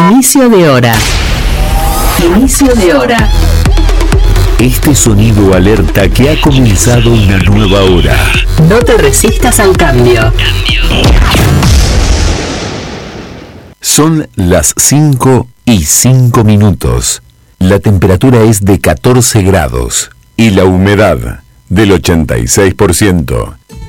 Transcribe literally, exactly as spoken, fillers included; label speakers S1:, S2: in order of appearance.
S1: Inicio de hora. Inicio de hora.
S2: Este sonido alerta que ha comenzado una nueva hora.
S1: No te resistas al cambio.
S2: Son las cinco y cinco minutos. La temperatura es de catorce grados y la humedad del ochenta y seis por ciento.